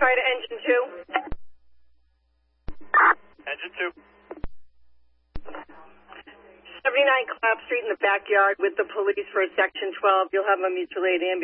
try to engine 2. Engine 2. 79 Clap Street in the backyard with the police for a Section 12. You'll have a mutual aid ambulance.